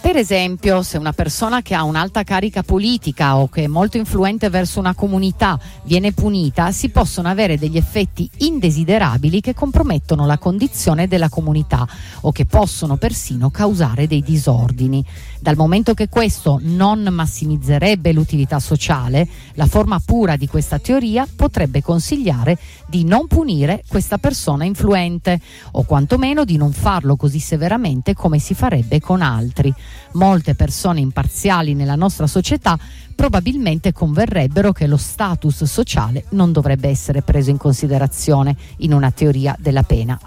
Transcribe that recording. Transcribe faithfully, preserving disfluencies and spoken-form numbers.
Per esempio, se una persona che ha un'alta carica politica o che è molto influente verso una comunità viene punita, si possono avere degli effetti indesiderabili che compromettono la condizione della comunità o che possono persino causare dei disordini. Dal momento che questo non massimizzerebbe l'utilità sociale, la forma pura di questa teoria potrebbe consigliare di non punire questa persona influente o quantomeno di non farlo così severamente come si farebbe con altri. Molte persone imparziali nella nostra società probabilmente converrebbero che lo status sociale non dovrebbe essere preso in considerazione in una teoria della pena